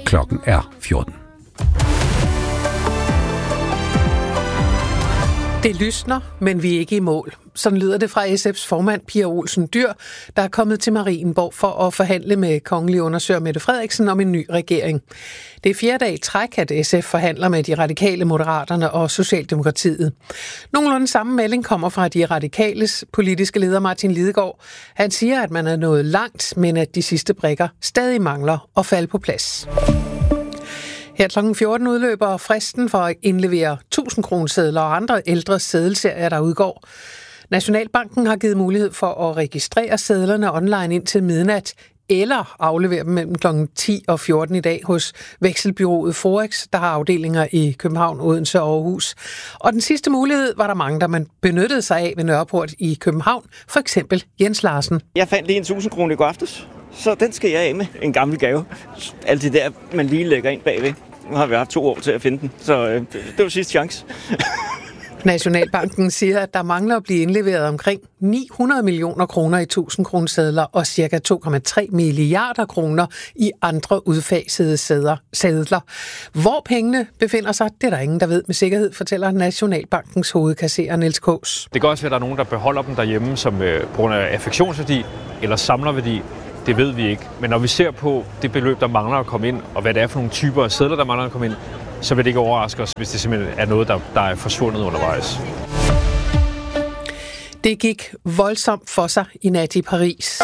klokken er 14. Det lysner, men vi er ikke i mål. Sådan lyder det fra SF's formand Pia Olsen Dyhr, der er kommet til Marienborg for at forhandle med kongelig undersøger Mette Frederiksen om en ny regering. Det er 4. dag i træk, at SF forhandler med de radikale, Moderaterne og Socialdemokratiet. Nogenlunde samme melding kommer fra de radikales politiske leder Martin Lidegaard. Han siger, at man er nået langt, men at de sidste brikker stadig mangler at falde på plads. Her kl. 14 udløber fristen for at indlevere 1000-kronesedler og andre ældre sedelserier, der udgår. Nationalbanken har givet mulighed for at registrere sedlerne online indtil midnat, eller aflevere dem mellem kl. 10 og 14 i dag hos vekselbyrået Forex, der har afdelinger i København, Odense og Aarhus. Og den sidste mulighed var der mange, der man benyttede sig af ved Nørreport i København, for eksempel Jens Larsen. Jeg fandt lige en 1000 kroner i går aftes, så den skal jeg af med. En gammel gave. Alt det der, man lige lægger ind bagved. Nu har vi haft 2 år til at finde den, så det var sidste chance. Nationalbanken siger, at der mangler at blive indleveret omkring 900 millioner kroner i 1000-kronesedler og ca. 2,3 milliarder kroner i andre udfasede sedler. Hvor pengene befinder sig, det er der ingen, der ved med sikkerhed, fortæller Nationalbankens hovedkasserer Niels Kaas. Det kan også være, at der er nogen, der beholder dem derhjemme som på grund af affektionsværdi eller samlerværdi. Det ved vi ikke. Men når vi ser på det beløb, der mangler at komme ind, og hvad det er for nogle typer af sedler, der mangler at komme ind, så vil det ikke overraske os, hvis det simpelthen er noget, der er forsvundet undervejs. Det gik voldsomt for sig i nat i Paris.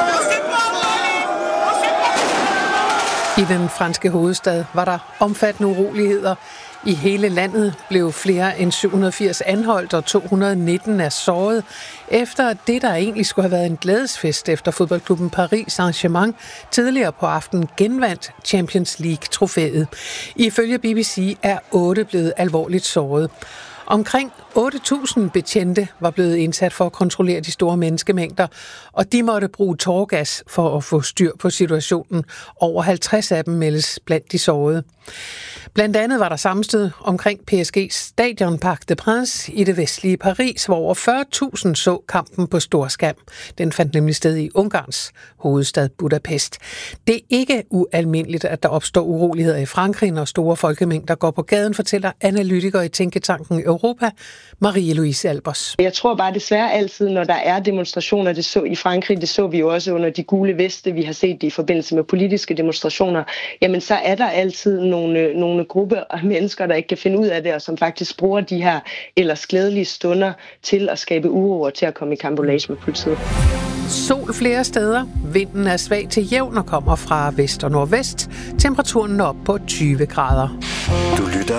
I den franske hovedstad var der omfattende uroligheder. I hele landet blev flere end 780 anholdt, og 219 er såret, efter det, der egentlig skulle have været en glædesfest efter fodboldklubben Paris Saint-Germain, tidligere på aftenen genvandt Champions League-trofæet. Ifølge BBC er 8 blevet alvorligt såret. Omkring 8.000 betjente var blevet indsat for at kontrollere de store menneskemængder, og de måtte bruge tåregas for at få styr på situationen. Over 50 af dem meldes blandt de sårede. Blandt andet var der sammenstød omkring PSG's stadion Parc des Princes i det vestlige Paris, hvor over 40.000 så kampen på storskærm. Den fandt nemlig sted i Ungarns hovedstad Budapest. Det er ikke ualmindeligt, at der opstår uroligheder i Frankrig, når store folkemængder går på gaden, fortæller analytiker i Tænketanken Europa, Marie-Louise Albers. Jeg tror bare desværre altid, når der er demonstrationer, det så i Frankrig, det så vi jo også under de gule veste, vi har set det i forbindelse med politiske demonstrationer, jamen så er der altid nogle grupper af mennesker, der ikke kan finde ud af det, og som faktisk bruger de her ellers glædelige stunder til at skabe uro og til at komme i karambolage med politiet. Sol flere steder. Vinden er svag til jævn og kommer fra vest og nordvest. Temperaturen når op på 20 grader. Du lytter